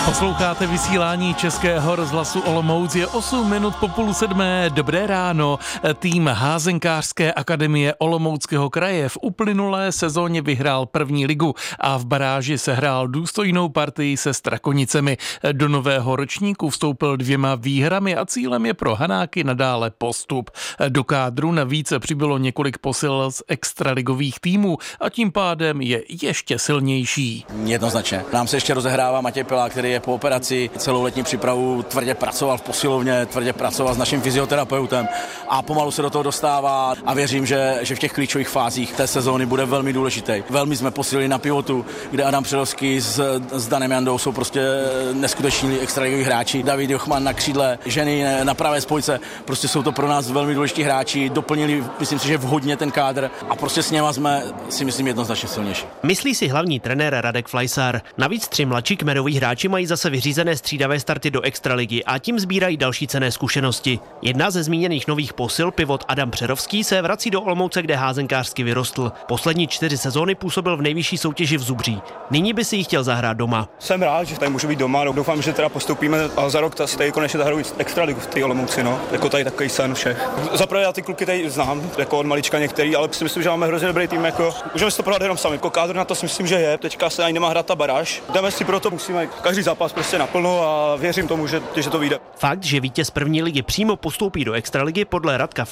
Posloucháte vysílání Českého rozhlasu Olomouc, je 8 minut po 6:30. Dobré ráno. Tým házenkářské akademie Olomouckého kraje v uplynulé sezóně vyhrál první ligu a v baráži sehrál důstojnou partii se Strakonicemi. Do nového ročníku vstoupil 2 výhrami a cílem je pro Hanáky nadále postup. Do kádru navíc přibylo několik posil z extraligových týmů a tím pádem je ještě silnější. Jednoznačně. Nám se ještě rozehrává Matěj Pilák, který je po operaci, celou letní přípravu tvrdě pracoval v posilovně, tvrdě pracoval s naším fyzioterapeutem a pomalu se do toho dostává a věřím, že v těch klíčových fázích té sezóny bude velmi důležitý. Velmi jsme posílili na pivotu, kde Adam Přerovský s Danem Jandou jsou prostě neskuteční extraligoví hráči. David Jochman na křídle, ženy na pravé spojce, prostě jsou to pro nás velmi důležití hráči, doplnili, myslím si, že vhodně ten kádr a prostě s něma jsme, si myslím, jednoznačně silnější. Myslí si hlavní trenér Radek Flajsar. Navíc 3 mladší kmenoví hráči mají zase vyřízené střídavé starty do extraligy a tím sbírají další cenné zkušenosti. Jedna ze zmíněných nových posil, pivot Adam Přerovský, se vrací do Olomouce, kde házenkářsky vyrostl. Poslední 4 sezóny působil v nejvyšší soutěži v Zubří. Nyní by si ji chtěl zahrát doma. Jsem rád, že tady můžu být doma. Doufám, že teda postoupíme a za rok si tady konečně zahraju extraligu v té Olomouci, no. Jako tady takový sen všech. Zaprvé já ty kluky tady znám, jako od malička některý, ale si myslím, že máme hrozně dobrý tým, jako můžeme si to prodat jenom sami. Jako kádr na to si myslím, že je. Teďka se ani nemá hrát ta baráž. Jdeme si proto, musíme každý zápas prostě naplno a věřím tomu, že to vyjde. Fakt, že vítěz první ligy přímo postoupí do extraligy, podle Radka